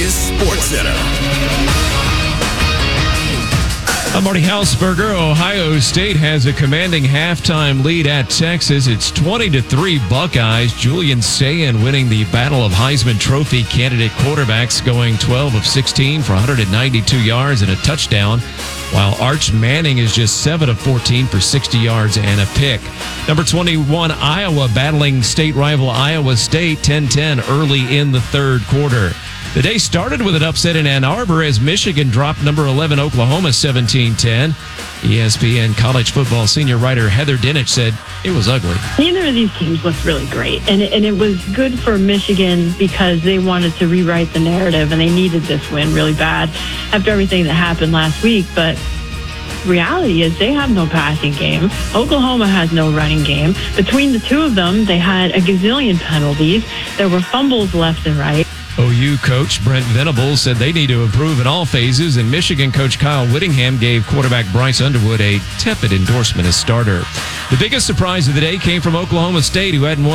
is SportsCenter. I'm Marty Hausberger. Ohio State has a commanding halftime lead at Texas. It's 20-3 Buckeyes. Julian Sayin winning the battle of Heisman Trophy candidate quarterbacks, going 12 of 16 for 192 yards and a touchdown, while Arch Manning is just 7 of 14 for 60 yards and a pick. Number 21, Iowa battling state rival Iowa State 10-10 early in the third quarter. The day started with an upset in Ann Arbor as Michigan dropped number 11 Oklahoma 17-10. ESPN college football senior writer Heather Dinich said it was ugly. Neither of these teams looked really great, and it was good for Michigan because they wanted to rewrite the narrative, and they needed this win really bad after everything that happened last week. But reality is they have no passing game. Oklahoma has no running game. Between the two of them, they had a gazillion penalties. There were fumbles left and right. OU coach Brent Venables said they need to improve in all phases, and Michigan coach Kyle Whittingham gave quarterback Bryce Underwood a tepid endorsement as starter. The biggest surprise of the day came from Oklahoma State, who hadn't won